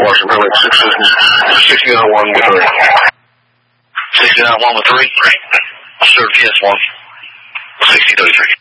Washington, Relay 69-1 with 3. 69-1 with 3. Sir, PS1. 60-33.